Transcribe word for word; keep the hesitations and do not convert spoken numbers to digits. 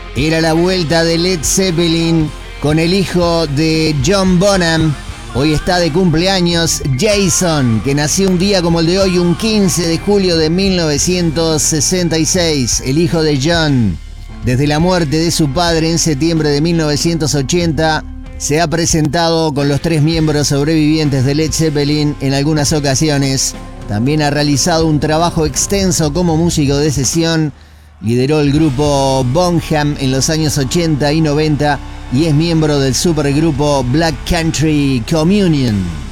Era la vuelta de Led Zeppelin con el hijo de John Bonham. Hoy está de cumpleaños Jason, que nació un día como el de hoy, un quince de julio de mil novecientos sesenta y seis, el hijo de John. Desde la muerte de su padre en septiembre de mil novecientos ochenta, se ha presentado con los tres miembros sobrevivientes de Led Zeppelin en algunas ocasiones. También ha realizado un trabajo extenso como músico de sesión. Lideró el grupo Bonham en los años ochenta y noventa y es miembro del supergrupo Black Country Communion.